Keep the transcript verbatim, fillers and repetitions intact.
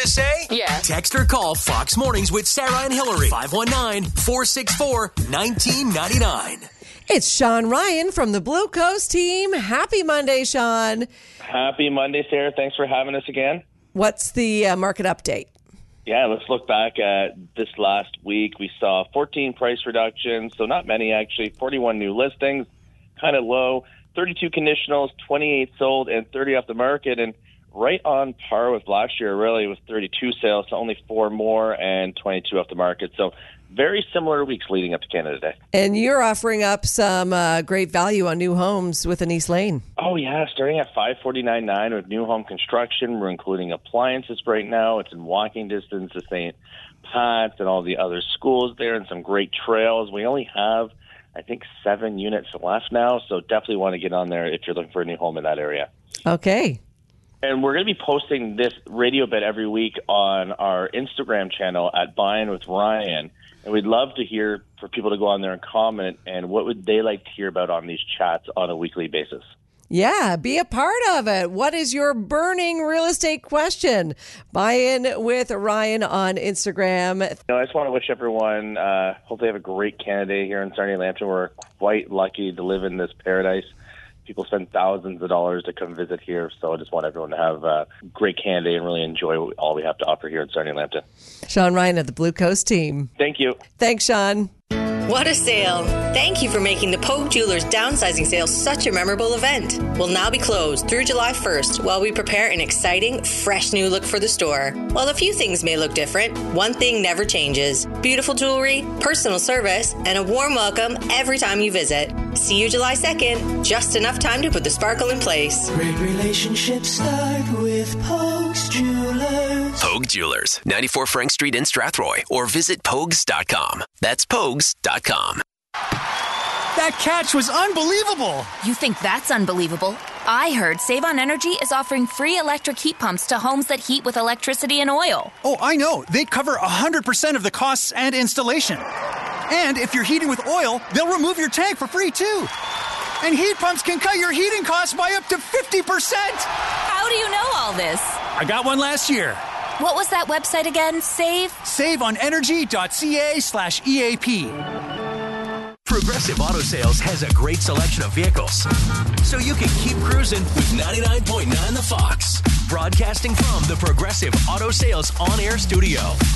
say? Yeah. Text or call Fox Mornings with Sarah and Hillary. five one nine, four six four, one nine nine nine. It's Sean Ryan from the Blue Coast team. Happy Monday, Sean. Happy Monday, Sarah. Thanks for having us again. What's the uh, market update? Yeah, let's look back at this last week. We saw fourteen price reductions, so not many actually, forty-one new listings, kind of low, thirty-two conditionals, twenty-eight sold, and thirty off the market, and right on par with last year, really, with thirty-two sales, so only four more and twenty-two off the market. So very similar weeks leading up to Canada Day. And you're offering up some uh, great value on new homes with an East Lane. Oh, yeah, starting at five forty-nine nine with new home construction. We're including appliances right now. It's in walking distance to Saint Pat's and all the other schools there and some great trails. We only have, I think, seven units left now, so definitely want to get on there if you're looking for a new home in that area. Okay. And we're going to be posting this radio bit every week on our Instagram channel at Buying with Ryan. And we'd love to hear for people to go on there and comment, and what would they like to hear about on these chats on a weekly basis. Yeah, be a part of it. What is your burning real estate question? Buy in with Ryan on Instagram. You know, I just want to wish everyone, uh, hope they have a great Canada Day here in Sarnia Lambton. We're quite lucky to live in this paradise. People spend thousands of dollars to come visit here, so I just want everyone to have a great Canada Day and really enjoy all we have to offer here in Sarnia Lambton. Sean Ryan of the Blue Coast team. Thank you. Thanks, Sean. What a sale. Thank you for making the Pogue Jewelers downsizing sale such a memorable event. Will now be closed through July first while we prepare an exciting, fresh new look for the store. While a few things may look different, one thing never changes. Beautiful jewelry, personal service, and a warm welcome every time you visit. See you July second. Just enough time to put the sparkle in place. Great relationships start with Pogue's Jewelers. Pogue Jewelers, ninety-four Frank Street in Strathroy, or visit pogues dot com. That's pogues dot com. That catch was unbelievable. You think that's unbelievable? I heard Save on Energy is offering free electric heat pumps to homes that heat with electricity and oil. Oh, I know. They cover one hundred percent of the costs and installation. And if you're heating with oil, they'll remove your tank for free, too. And heat pumps can cut your heating costs by up to fifty percent. How do you know all this? I got one last year. What was that website again? Save? save on energy dot c a slash E A P. Progressive Auto Sales has a great selection of vehicles, so you can keep cruising with ninety-nine point nine The Fox. Broadcasting from the Progressive Auto Sales on-air studio.